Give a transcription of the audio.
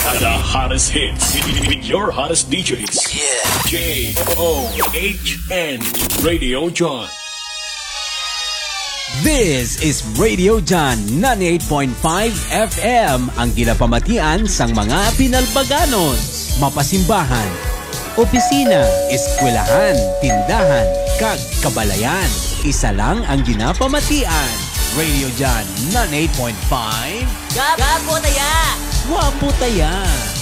The hottest hits with your hottest DJs. Yeah. J-O-H-N Radio John. This is Radio John 98.5 FM, ang ginapamatian sang mga pinalbaganos, mapasimbahan, opisina, eskwelahan, tindahan, kag kabalayan. Isa lang ang ginapamatian. Radio John 98.5. Gapo taya! Wapo taya!